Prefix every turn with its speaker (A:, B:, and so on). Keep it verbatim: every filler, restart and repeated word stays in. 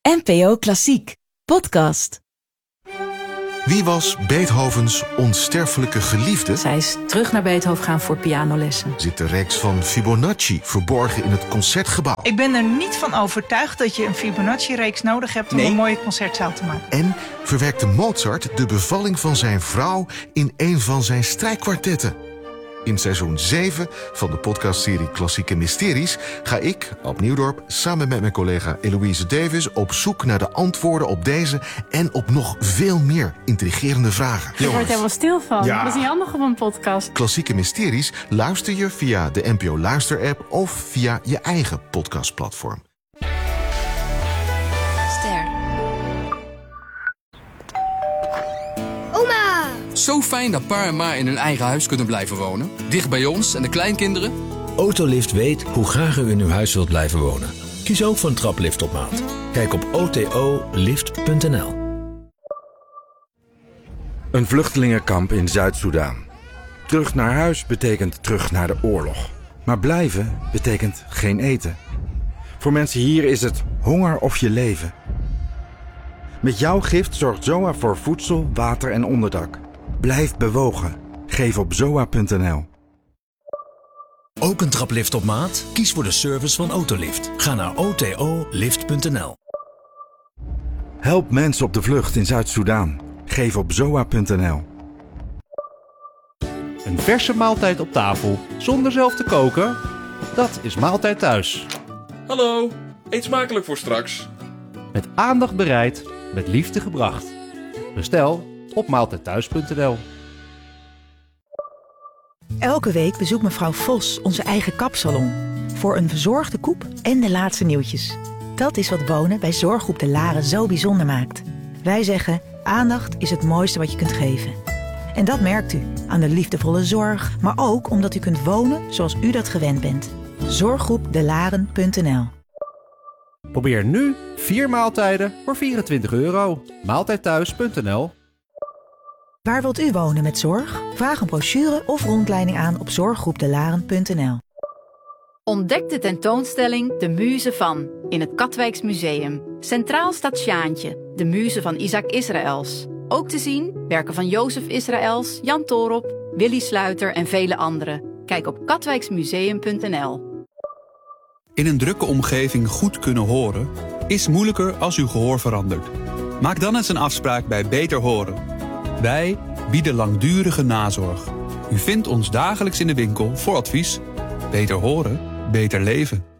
A: N P O Klassiek, podcast.
B: Wie was Beethovens onsterfelijke geliefde?
C: Zij is terug naar Beethoven gaan voor pianolessen.
B: Zit de reeks van Fibonacci verborgen in het Concertgebouw?
D: Ik ben er niet van overtuigd dat je een Fibonacci-reeks nodig hebt om
B: nee.
D: een mooie concertzaal te maken.
B: En verwerkte Mozart de bevalling van zijn vrouw in een van zijn strijkkwartetten? In seizoen zeven van de podcastserie Klassieke Mysteries ga ik, Ab Nieuwdorp, samen met mijn collega Eloïse Davis op zoek naar de antwoorden op deze en op nog veel meer intrigerende vragen.
E: Je wordt helemaal stil van.
B: Ja.
E: Dat is niet handig op een podcast.
B: Klassieke Mysteries luister je via de N P O Luister-app of via je eigen podcastplatform.
F: Ster. Oma!
G: Zo fijn dat pa en ma in hun eigen huis kunnen blijven wonen. Dicht bij ons en de kleinkinderen.
H: Autolift weet hoe graag u in uw huis wilt blijven wonen. Kies ook voor een traplift op maat. Kijk op o t o lift punt n l.
I: Een vluchtelingenkamp in Zuid-Soedan. Terug naar huis betekent terug naar de oorlog. Maar blijven betekent geen eten. Voor mensen hier is het honger of je leven. Met jouw gift zorgt Z O A voor voedsel, water en onderdak. Blijf bewogen. Geef op zoa punt n l.
H: Ook een traplift op maat? Kies voor de service van Autolift. Ga naar o t o lift punt n l.
I: Help mensen op de vlucht in Zuid-Soedan. Geef op zoa punt n l.
J: Een verse maaltijd op tafel zonder zelf te koken? Dat is Maaltijd Thuis.
K: Hallo, eet smakelijk voor straks.
J: Met aandacht bereid, met liefde gebracht. Bestel op maaltijd thuis punt n l.
L: Elke week bezoekt mevrouw Vos onze eigen kapsalon. Voor een verzorgde koep en de laatste nieuwtjes. Dat is wat wonen bij Zorggroep De Laren zo bijzonder maakt. Wij zeggen, aandacht is het mooiste wat je kunt geven. En dat merkt u aan de liefdevolle zorg, maar ook omdat u kunt wonen zoals u dat gewend bent. zorggroep de laren punt n l.
J: Probeer nu vier maaltijden voor vierentwintig euro. maaltijd thuis punt n l.
L: Waar wilt u wonen met zorg? Vraag een brochure of rondleiding aan op zorggroep de laren punt n l.
C: Ontdek de tentoonstelling De Muze van in het Katwijks Museum. Centraal staat Sjaantje, de muze van Isaac Israëls. Ook te zien werken van Jozef Israëls, Jan Toorop, Willy Sluiter en vele anderen. Kijk op katwijksmuseum punt n l.
M: In een drukke omgeving goed kunnen horen is moeilijker als uw gehoor verandert. Maak dan eens een afspraak bij Beter Horen. Wij bieden langdurige nazorg. U vindt ons dagelijks in de winkel voor advies. Beter horen, beter leven.